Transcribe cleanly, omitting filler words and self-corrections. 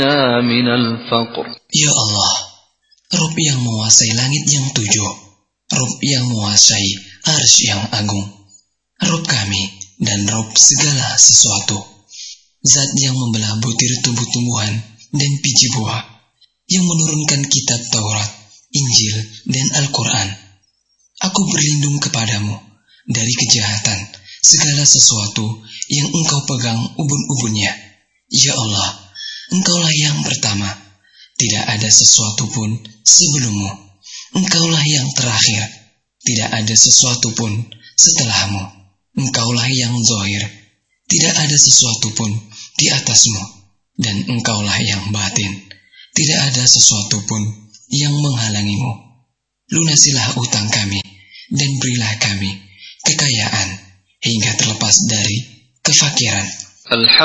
من الفقر. Ya Allah, Rabb yang menguasai langit yang tujuh, Rabb yang menguasai arsy yang agung, Rabb kami dan Rabb segala sesuatu, Zat yang membelah butir tumbuh-tumbuhan dan biji buah, yang menurunkan kitab Taurat, Injil, dan Al-Quran. Aku berlindung kepadamu dari kejahatan segala sesuatu yang engkau pegang ubun-ubunnya. Ya Allah, engkaulah yang pertama, tidak ada sesuatu pun sebelummu. Engkaulah yang terakhir, tidak ada sesuatu pun setelahmu. Engkaulah yang zahir, tidak ada sesuatu pun di atasmu. Dan engkaulah yang batin, tidak ada sesuatu pun yang menghalangimu. Lunasilah utang kami, dan berilah kami kekayaan hingga terlepas dari kefakiran.